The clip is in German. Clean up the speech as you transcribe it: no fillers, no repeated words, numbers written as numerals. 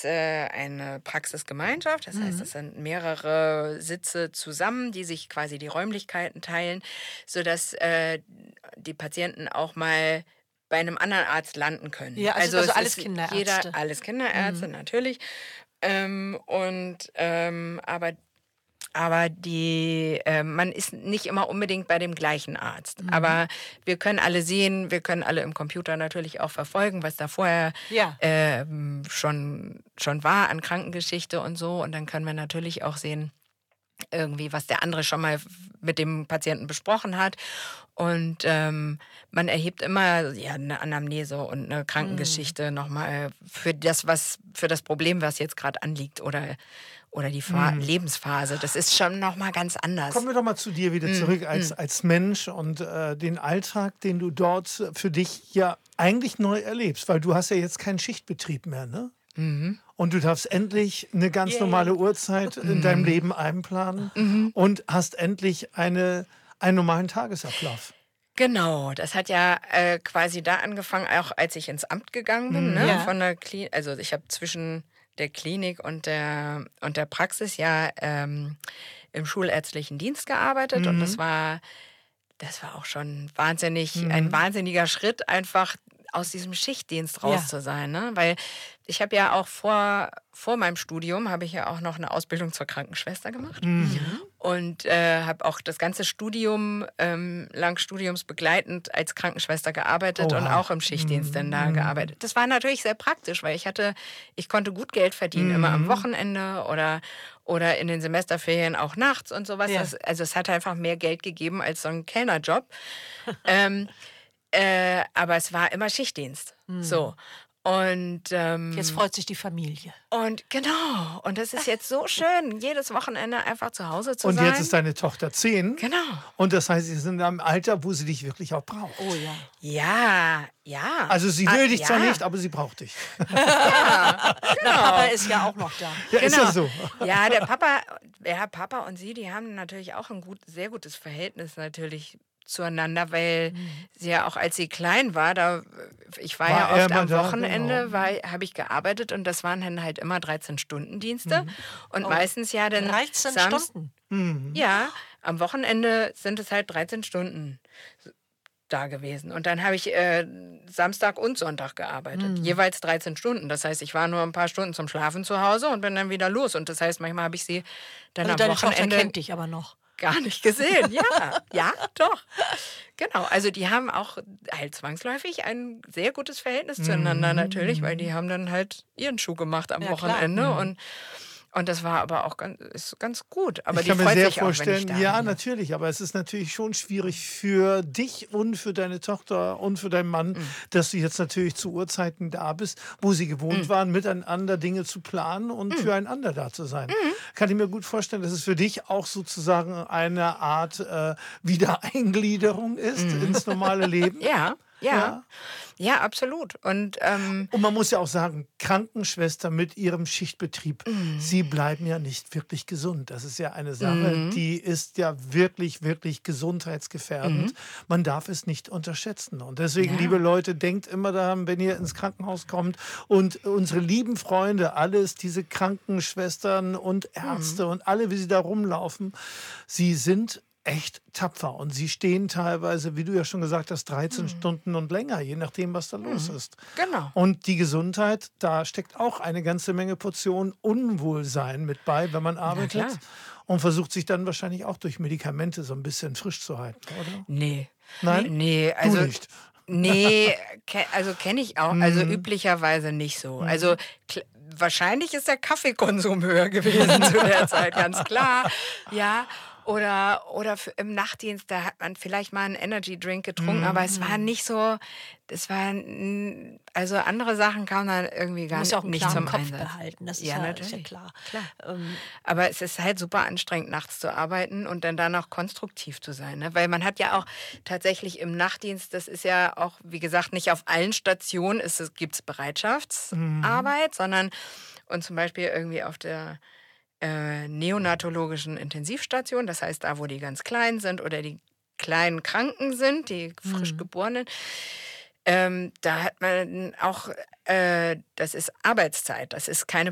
ist eine Praxisgemeinschaft. Das heißt, es sind mehrere Sitze zusammen, die sich quasi die Räumlichkeiten teilen, sodass die Patienten auch mal bei einem anderen Arzt landen können. Ja, also es alles ist Kinderärzte. alles Kinderärzte, natürlich. Aber man ist nicht immer unbedingt bei dem gleichen Arzt. Aber wir können alle sehen, wir können alle im Computer natürlich auch verfolgen, was da vorher Ja. schon war an Krankengeschichte und so. Und dann können wir natürlich auch sehen, irgendwie, was der andere schon mal mit dem Patienten besprochen hat. Und man erhebt immer eine Anamnese und eine Krankengeschichte nochmal für das Problem, was jetzt gerade anliegt oder die Lebensphase. Das ist schon nochmal ganz anders. Kommen wir doch mal zu dir wieder zurück als Mensch und den Alltag, den du dort für dich ja eigentlich neu erlebst, weil du hast ja jetzt keinen Schichtbetrieb mehr, ne? Und du darfst endlich eine ganz normale Uhrzeit in deinem Leben einplanen und hast endlich einen normalen Tagesablauf. Genau, das hat ja quasi da angefangen, auch als ich ins Amt gegangen bin, ne? Ja. Von der also ich habe zwischen der Klinik und der Praxis im schulärztlichen Dienst gearbeitet und das war auch schon ein wahnsinniger Schritt, einfach aus diesem Schichtdienst raus zu sein, ne? Weil ich habe ja auch vor meinem Studium habe ich ja auch noch eine Ausbildung zur Krankenschwester gemacht und habe auch das ganze Studium lang studiumsbegleitend als Krankenschwester gearbeitet und auch im Schichtdienst dann da gearbeitet. Das war natürlich sehr praktisch, weil ich konnte gut Geld verdienen, immer am Wochenende oder in den Semesterferien auch nachts und sowas. Ja. Es hat einfach mehr Geld gegeben als so ein Kellnerjob. Aber es war immer Schichtdienst. So. Und Jetzt freut sich die Familie. und genau. Und das ist jetzt so schön, jedes Wochenende einfach zu Hause zu Und sein. jetzt ist deine Tochter 10. Genau. Und das heißt, sie sind in einem Alter, wo sie dich wirklich auch braucht. Oh ja. Ja. Also sie will dich zwar nicht, aber sie braucht dich. Na, Papa ist ja auch noch da. Ja, ist das so? Ja, Papa und sie, die haben natürlich auch ein sehr gutes Verhältnis natürlich zueinander, weil sie ja auch, als sie klein war, ich war ja er oft mal am da, Wochenende, genau. habe ich gearbeitet und das waren dann halt immer 13-Stunden-Dienste und meistens ja dann 13 Stunden. Ja, am Wochenende sind es halt 13 Stunden da gewesen. Und dann habe ich Samstag und Sonntag gearbeitet. Jeweils 13 Stunden. Das heißt, ich war nur ein paar Stunden zum Schlafen zu Hause und bin dann wieder los. Und das heißt, manchmal habe ich sie dann Also am deine Tochter Wochenende kennt dich aber noch. gar nicht gesehen. Ja, doch. Genau, also die haben auch halt zwangsläufig ein sehr gutes Verhältnis zueinander natürlich, weil die haben dann halt ihren Schuh gemacht am Ja, klar. Wochenende und das war aber auch ganz gut. Aber Ich die kann mir freut sehr sich auch, wenn ich vorstellen, da ja, bin. natürlich, aber es ist natürlich schon schwierig für dich und für deine Tochter und für deinen Mann, dass du jetzt natürlich zu Uhrzeiten da bist, wo sie gewohnt waren, miteinander Dinge zu planen und füreinander da zu sein. Kann ich mir gut vorstellen, dass es für dich auch sozusagen eine Art Wiedereingliederung ist ins normale Leben. Ja, absolut. Und Und man muss ja auch sagen, Krankenschwester mit ihrem Schichtbetrieb, sie bleiben ja nicht wirklich gesund. Das ist ja eine Sache, die ist ja wirklich, wirklich gesundheitsgefährdend. Man darf es nicht unterschätzen. Und deswegen, liebe Leute, denkt immer daran, wenn ihr ins Krankenhaus kommt und unsere lieben Freunde, alles, diese Krankenschwestern und Ärzte und alle, wie sie da rumlaufen, sie sind echt tapfer und sie stehen teilweise, wie du ja schon gesagt hast, 13 Stunden und länger, je nachdem, was da los ist. Genau. Und die Gesundheit, da steckt auch eine ganze Menge Portion Unwohlsein mit bei, wenn man arbeitet klar. und versucht sich dann wahrscheinlich auch durch Medikamente so ein bisschen frisch zu halten, oder? Nee. Nein? Nee, Du also nicht. nee, also kenne ich auch, also üblicherweise nicht so. Also wahrscheinlich ist der Kaffeekonsum höher gewesen zu der Zeit, ganz klar. Ja. Oder im Nachtdienst, da hat man vielleicht mal einen Energy Drink getrunken, aber es war nicht so, also andere Sachen kamen dann irgendwie gar Du musst ja auch einen nicht klaren zum Kopf Einsatz. behalten, das ist Ja, ja natürlich. klar. Aber es ist halt super anstrengend, nachts zu arbeiten und dann da noch konstruktiv zu sein. Ne? Weil man hat ja auch tatsächlich im Nachtdienst, das ist ja auch, wie gesagt, nicht auf allen Stationen gibt es Bereitschaftsarbeit, sondern und zum Beispiel irgendwie auf der neonatologischen Intensivstation, das heißt da, wo die ganz klein sind oder die kleinen Kranken sind, die frisch Geborenen, da hat man auch, das ist Arbeitszeit, das ist keine